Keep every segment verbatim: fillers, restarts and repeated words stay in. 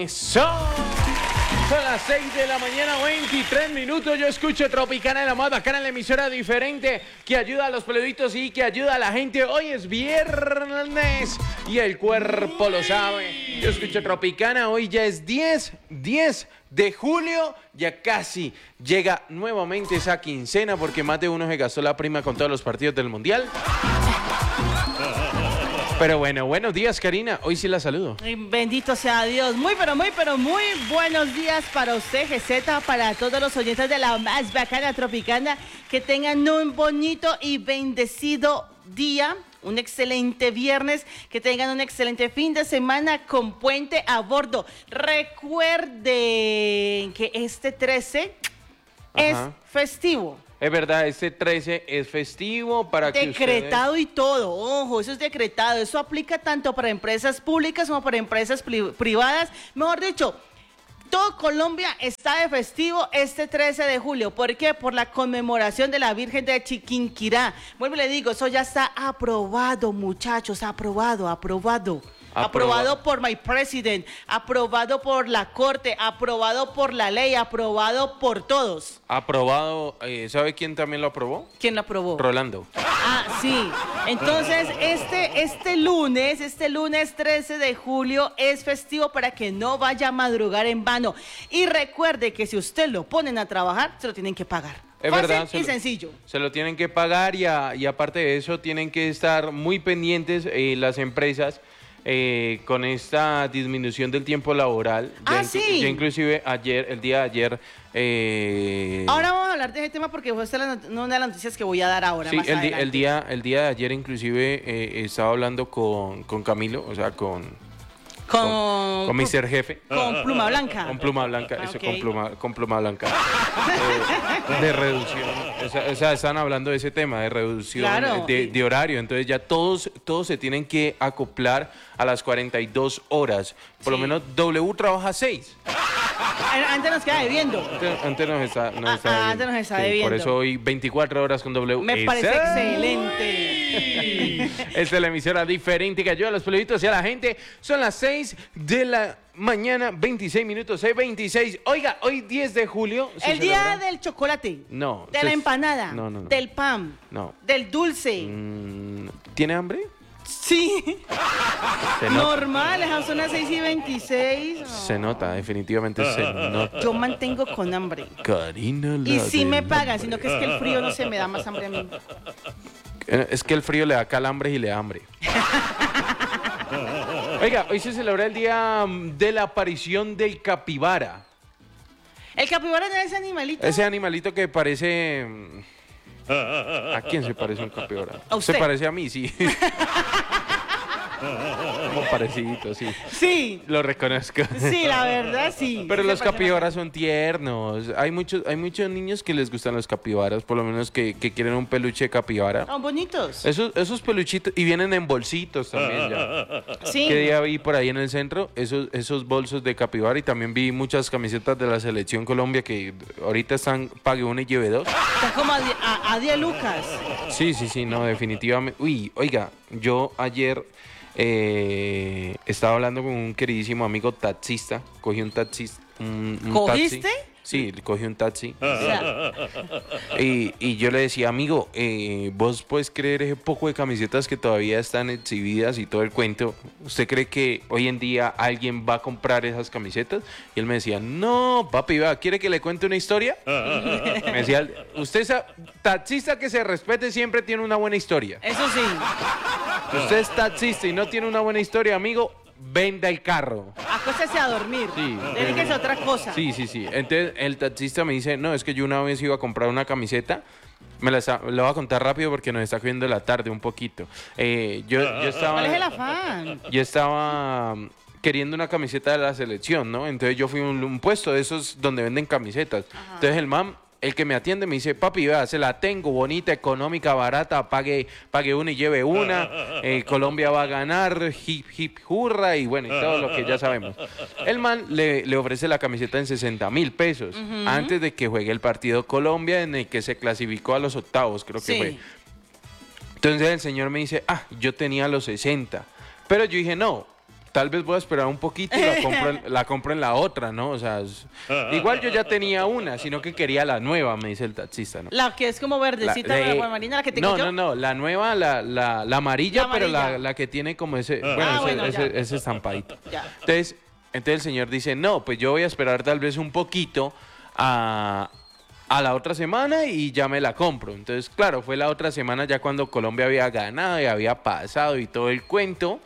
Eso. Son las seis de la mañana, veintitrés minutos. Yo escucho Tropicana, la más bacana, la emisora diferente que ayuda a los peluditos y que ayuda a la gente. Hoy es viernes y el cuerpo lo sabe. Yo escucho Tropicana, hoy ya es diez, diez de julio. Ya casi llega nuevamente esa quincena porque más de uno se gastó la prima con todos los partidos del Mundial. Pero bueno, buenos días, Karina. Hoy sí la saludo. Bendito sea Dios. Muy, pero muy, pero muy buenos días para usted, G Z, para todos los oyentes de la más bacana Tropicana. Que tengan un bonito y bendecido día, un excelente viernes, que tengan un excelente fin de semana con puente a bordo. Recuerden que este trece Ajá. es festivo. Es verdad, este trece es festivo para que decretado ustedes... y todo, ojo, eso es decretado, eso aplica tanto para empresas públicas como para empresas privadas, mejor dicho, todo Colombia está de festivo este trece de julio, ¿por qué? Por la conmemoración de la Virgen de Chiquinquirá. Vuelvo y le digo, eso ya está aprobado, muchachos, aprobado, aprobado. Aprobado. Aprobado por my president, aprobado por la corte, aprobado por la ley, aprobado por todos. Aprobado, eh, ¿sabe quién también lo aprobó? ¿Quién lo aprobó? Rolando. Ah, sí. Entonces, este, este lunes, este lunes trece de julio es festivo para que no vaya a madrugar en vano. Y recuerde que si usted lo ponen a trabajar, se lo tienen que pagar. Es Fácil verdad, y lo, sencillo. Se lo tienen que pagar y, a, y aparte de eso tienen que estar muy pendientes eh, las empresas eh, con esta disminución del tiempo laboral. Ah, ya sí. Yo inclusive ayer, el día de ayer... Eh, ahora vamos a hablar de ese tema porque fue una de las noticias que voy a dar ahora. Sí, más el, di, adelante. el, día, el día de ayer inclusive eh, estaba hablando con, con Camilo, o sea, con... Con, con, con mister Jefe. Con Pluma Blanca. Con Pluma Blanca, ah, eso, okay. con pluma, con pluma Blanca. eh, de reducción. O sea, o sea, están hablando de ese tema, de reducción claro. de, de horario. Entonces ya todos, todos se tienen que acoplar a las cuarenta y dos horas. Por sí. lo menos W trabaja seis. Antes nos queda debiendo. Antes, antes nos está, nos ah, está ah, antes nos está sí, debiendo. Por eso hoy veinticuatro horas con W. Me ¡Esa! parece excelente. Esta es la emisora diferente que ayuda a los peluditos y a la gente. Son las seis de la mañana, veintiséis minutos, seis veintiséis. Oiga, hoy diez de julio. El día celebra? del chocolate. No. De se... la empanada. No, no, no. Del pan. No. Del dulce. Mm, ¿Tiene hambre? Sí. Normal, son las seis y veintiséis. Oh. Se nota, definitivamente se nota. Yo mantengo con hambre. Karina, la y sí me pagan, hambre. Sino que es que el frío no se me da más hambre a mí. Es que el frío le da calambres y le da hambre. Oiga, hoy se celebra el día de la aparición del capibara. ¿El capibara no es ese animalito? Ese animalito que parece... ¿A quién se parece un capibara? ¿A usted? Se parece a mí, sí. Como parecidito, sí. Sí. Lo reconozco. Sí, la verdad, sí. Pero sí los capibaras son tiernos. Hay muchos, hay muchos niños que les gustan los capibaras, por lo menos que, que quieren un peluche de capibara. Son bonitos. Esos, esos peluchitos, y vienen en bolsitos también ya. Sí. Que día vi por ahí en el centro esos, esos bolsos de capibara y también vi muchas camisetas de la Selección Colombia que ahorita están, pague uno y lleve dos. Están como a, a, a diez lucas. Sí, sí, sí, no, definitivamente. Uy, oiga, yo ayer... Eh, estaba hablando con un queridísimo amigo taxista. Cogí un taxista. Un, un ¿Cogiste? Taxi. Sí, cogí un taxi. y, y yo le decía, amigo, eh, ¿vos puedes creer ese poco de camisetas que todavía están exhibidas y todo el cuento? ¿Usted cree que hoy en día alguien va a comprar esas camisetas? Y él me decía, no, papi, va, ¿quiere que le cuente una historia? Me decía, usted es taxista que se respete siempre tiene una buena historia. Eso sí. Usted es taxista y no tiene una buena historia, amigo, venda el carro. Acuéstese a dormir. Sí. Dedíquese a otra cosa. Sí, sí, sí. Entonces el taxista me dice, no, es que yo una vez iba a comprar una camiseta. Me la, la voy a contar rápido porque nos está cogiendo la tarde un poquito. Eh, yo, yo estaba... ¿Cuál es el afán? Yo estaba queriendo una camiseta de la selección, ¿no? Entonces yo fui a un, un puesto de esos donde venden camisetas. Ajá. Entonces el man... El que me atiende me dice, papi, vea, se la tengo, bonita, económica, barata, pague, pague una y lleve una, eh, Colombia va a ganar, hip, hip, hurra, y bueno, y todo lo que ya sabemos. El man le, le ofrece la camiseta en sesenta mil pesos, uh-huh. antes de que juegue el partido Colombia, en el que se clasificó a los octavos, creo que sí. fue. Entonces el señor me dice, ah, yo tenía los sesenta, pero yo dije, no, tal vez voy a esperar un poquito y la compro, en- la compro en la otra, ¿no? O sea, es- igual yo ya tenía una, sino que quería la nueva, me dice el taxista, ¿no? La que es como verdecita, La- la, de- la marina, la que tengo no, yo. no, no, la nueva, la, la, la amarilla, La pero la, amarilla. la que tiene como ese, bueno, Ah, ese, bueno, ese, ya. ese estampadito. Ya. Entonces, entonces el señor dice, no, pues yo voy a esperar tal vez un poquito a, a la otra semana y ya me la compro. Entonces, claro, fue la otra semana ya cuando Colombia había ganado y había pasado y todo el cuento.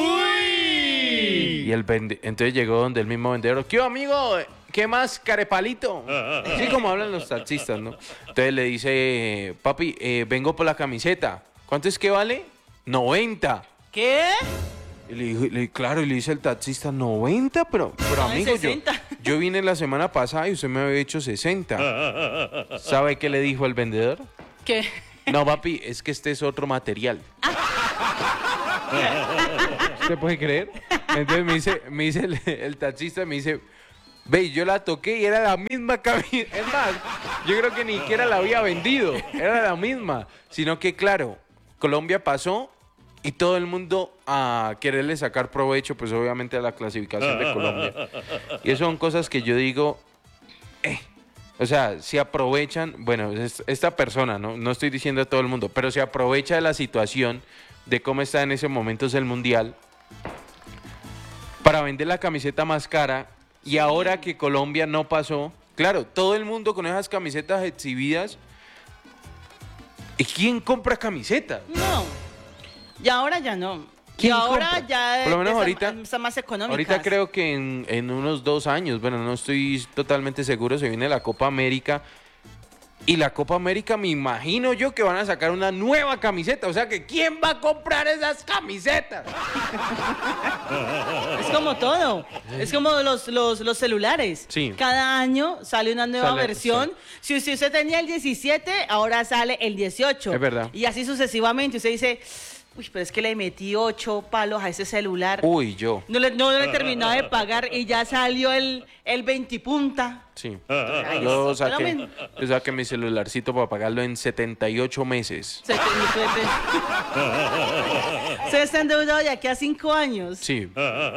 Y el vende- entonces llegó donde el mismo vendedor, ¿qué amigo? ¿Qué más, carepalito? Así como hablan los taxistas, ¿no? Entonces le dice, papi, eh, vengo por la camiseta. ¿Cuánto es que vale? noventa. ¿Qué? Y le dijo, le- claro, y le dice el taxista, noventa, pero, pero Ay, amigo, yo, sesenta. yo vine la semana pasada y usted me había hecho sesenta. ¿Sabe qué le dijo el vendedor? ¿Qué? No, papi, es que este es otro material. ¿Usted puede creer? Entonces me dice, me dice el, el taxista, me dice, ve, yo la toqué y era la misma camiseta. Es más, yo creo que ni siquiera la había vendido, era la misma. Sino que, claro, Colombia pasó y todo el mundo a quererle sacar provecho, pues obviamente a la clasificación de Colombia. Y eso son cosas que yo digo, eh, o sea, se aprovechan, bueno, es- esta persona, ¿no? No estoy diciendo a todo el mundo, pero se aprovecha de la situación de cómo está en ese momento el mundial para vender la camiseta más cara y ahora que Colombia no pasó, claro, todo el mundo con esas camisetas exhibidas. ¿Y quién compra camisetas? No. Y ahora ya no. Y ¿Quién ahora compra? ya Por lo menos está- ahorita- está más económica. Ahorita creo que en, en unos dos años, bueno, no estoy totalmente seguro, se viene la Copa América. Y la Copa América me imagino yo que van a sacar una nueva camiseta. O sea que ¿quién va a comprar esas camisetas? Es como todo. Es como los, los, los celulares. Sí. Cada año sale una nueva Sale, versión. Si, si usted tenía el diecisiete, ahora sale el dieciocho. Es verdad. Y así sucesivamente. Usted dice, uy, pero es que le metí ocho palos a ese celular. Uy, yo. No le, no le terminaba de pagar y ya salió el, el veintipunta. Sí. Ay, Yo eso, saqué, espérame. yo saqué mi celularcito para pagarlo en setenta y ocho meses. Se, se, se está endeudado de aquí a cinco años. Sí.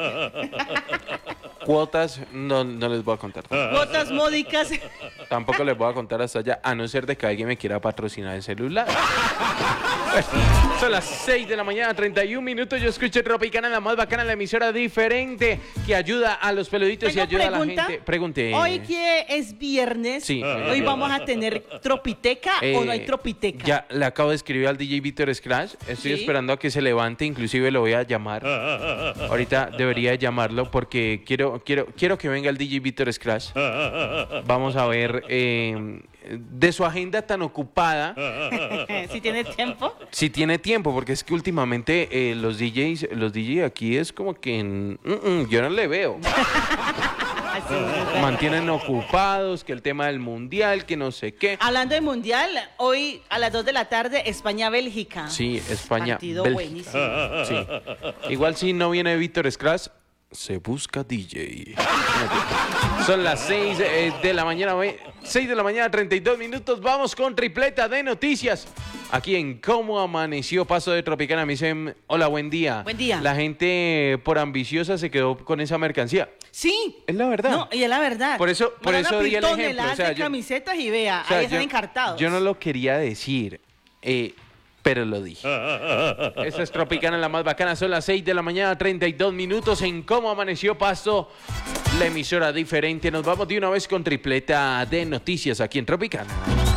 Cuotas no, no les voy a contar. Cuotas módicas. Tampoco les voy a contar hasta allá, a no ser de que alguien me quiera patrocinar el celular. Bueno, son las seis de la mañana, treinta y un minutos. Yo escucho Tropicana, la más bacana, la emisora diferente que ayuda a los peluditos y Tengo ayuda pregunta. a la gente. Pregunte. Hoy que es viernes, Sí. hoy vamos a tener tropiteca o no hay Eh, tropiteca. Ya le acabo de escribir al D J Víctor Scratch. Estoy Sí. esperando a que se levante, inclusive lo voy a llamar. Ahorita debería llamarlo porque quiero, quiero, quiero que venga el D J Víctor Scratch. Vamos a ver eh, de su agenda tan ocupada, Si tiene tiempo. si tiene tiempo, porque es que últimamente eh, los D Js, los D J aquí es como que mm, mm, yo no le veo. Así. Mantienen ocupados, que el tema del mundial, que no sé qué. Hablando de mundial, hoy a las dos de la tarde, España-Bélgica. Sí, España. Partido Bélgica. buenísimo. Sí. Igual si no viene Víctor Scratch, se busca D J. Son las seis eh, de la mañana, seis de la mañana, treinta y dos minutos. Vamos con tripleta de noticias. Aquí en Cómo Amaneció, Paso de Tropicana. Me dicen, hola, buen día. Buen día. La gente por ambiciosa se quedó con esa mercancía. Sí. Es la verdad. No, y es la verdad. Por eso- por Van a eso di el abrir ejemplo, toneladas o sea, de yo- camisetas y vea, O sea, ahí están yo- encartados. Yo no lo quería decir, eh, pero lo dije. Esta es Tropicana, la más bacana. Son las seis de la mañana, treinta y dos minutos en Cómo Amaneció Pasto, la emisora diferente. Nos vamos de una vez con tripleta de noticias aquí en Tropicana.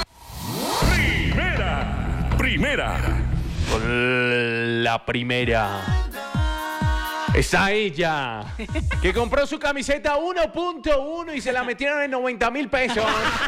Primera, primera. Con la primera. Está ella, que compró su camiseta uno punto uno y se la metieron en noventa mil pesos.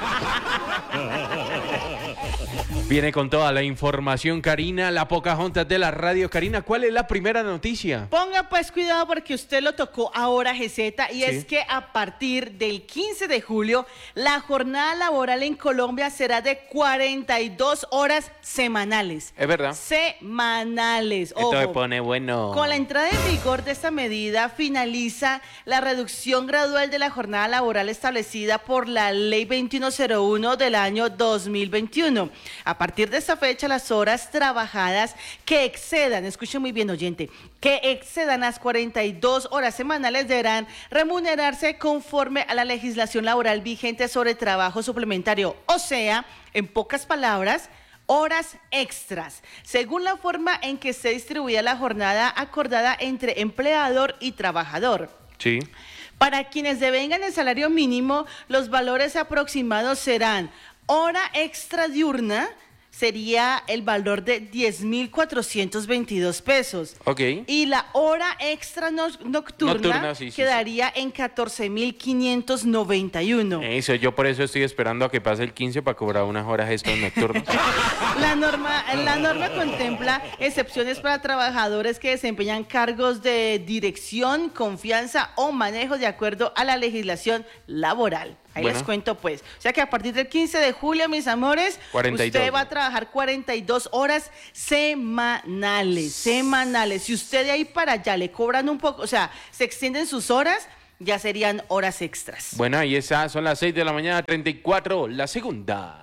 Viene con toda la información, Karina, la Pocahontas de la radio. Karina, ¿cuál es la primera noticia? Ponga pues cuidado porque usted lo tocó ahora, G Z, y Sí. es que a partir del quince de julio la jornada laboral en Colombia será de cuarenta y dos horas semanales. Es verdad. Semanales. Esto me Ojo. pone bueno. Con la entrada en vigor de esta medida finaliza la reducción gradual de la jornada laboral establecida por la Ley veintiuno cero uno del año dos mil veintiuno. A partir de esta fecha, las horas trabajadas que excedan, escuchen muy bien oyente, que excedan las cuarenta y dos horas semanales deberán remunerarse conforme a la legislación laboral vigente sobre trabajo suplementario, o sea, en pocas palabras, horas extras, según la forma en que se distribuía la jornada acordada entre empleador y trabajador. Sí. Para quienes devengan el salario mínimo, los valores aproximados serán hora extra diurna, sería el valor de diez mil cuatrocientos veintidós pesos. Ok. Y la hora extra no, nocturna, Nocturna, sí, sí, quedaría sí. en catorce mil quinientos noventa y uno. Eso, yo por eso estoy esperando a que pase el quince para cobrar unas horas extras nocturnas. La norma, la norma contempla excepciones para trabajadores que desempeñan cargos de dirección, confianza o manejo de acuerdo a la legislación laboral. Ahí bueno. les cuento pues. O sea que a partir del quince de julio, mis amores, cuarenta y dos. Usted va a trabajar cuarenta y dos horas semanales, semanales. Si usted de ahí para allá le cobran un poco, o sea, se extienden sus horas, ya serían horas extras. Bueno, ahí está, son las seis de la mañana, treinta y cuatro, la segunda.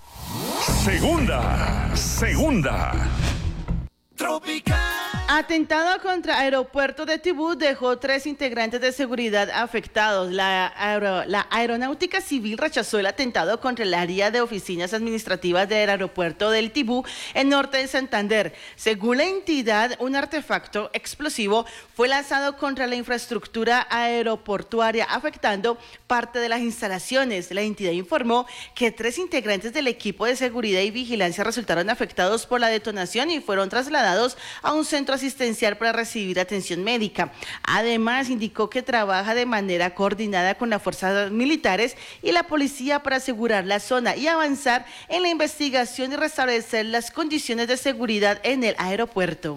Segunda, segunda. Tropical. Atentado contra aeropuerto de Tibú dejó tres integrantes de seguridad afectados. La, aero, la aeronáutica civil rechazó el atentado contra el área de oficinas administrativas del aeropuerto del Tibú, en norte de Santander. Según la entidad, un artefacto explosivo fue lanzado contra la infraestructura aeroportuaria, afectando parte de las instalaciones. La entidad informó que tres integrantes del equipo de seguridad y vigilancia resultaron afectados por la detonación y fueron trasladados a un centro asistencial para recibir atención médica. Además, indicó que trabaja de manera coordinada con las fuerzas militares y la policía para asegurar la zona y avanzar en la investigación y restablecer las condiciones de seguridad en el aeropuerto.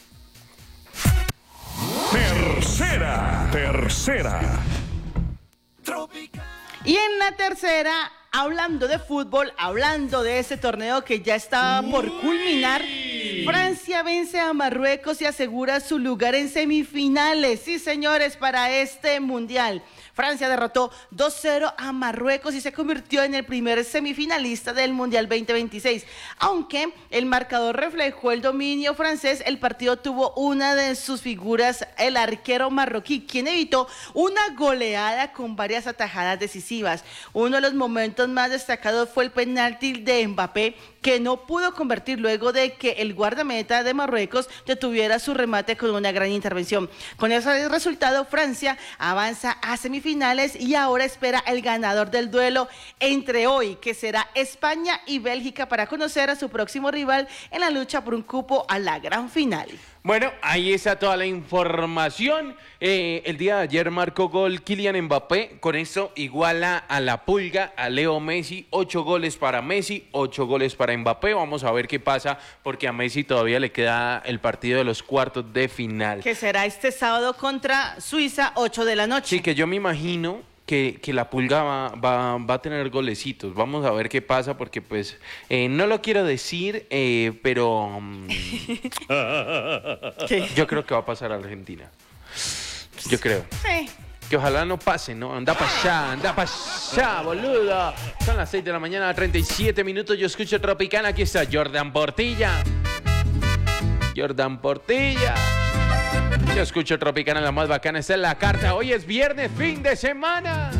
Tercera, tercera. Y en la tercera, hablando de fútbol, hablando de ese torneo que ya estaba por culminar, Francia vence a Marruecos y asegura su lugar en semifinales. Sí, señores, para este mundial. Francia derrotó dos cero a Marruecos y se convirtió en el primer semifinalista del Mundial veinte veintiséis. Aunque el marcador reflejó el dominio francés, el partido tuvo una de sus figuras, el arquero marroquí, quien evitó una goleada con varias atajadas decisivas. Uno de los momentos más destacados fue el penalti de Mbappé, que no pudo convertir luego de que el guardameta de Marruecos detuviera su remate con una gran intervención. Con ese resultado, Francia avanza a semifinales y ahora espera el ganador del duelo entre hoy, que será España y Bélgica, para conocer a su próximo rival en la lucha por un cupo a la gran final. Bueno, ahí está toda la información. Eh, el día de ayer marcó gol Kylian Mbappé. Con esto iguala a la pulga, a Leo Messi. Ocho goles para Messi, ocho goles para Mbappé. Vamos a ver qué pasa, porque a Messi todavía le queda el partido de los cuartos de final. Que será este sábado contra Suiza, ocho de la noche. Sí, que yo me imagino que, que la pulga va, va, va a tener golecitos. Vamos a ver qué pasa, porque pues eh, no lo quiero decir, eh, pero um, yo creo que va a pasar a Argentina. Yo creo. Sí. Que ojalá no pase, ¿no? Anda para allá, anda para allá, boludo. Son las seis de la mañana, treinta y siete minutos. Yo escucho Tropicana. Aquí está Jordan Portilla. Jordan Portilla. Yo escucho Tropicana, la más bacana. Esta es la carta. Hoy es viernes, fin de semana.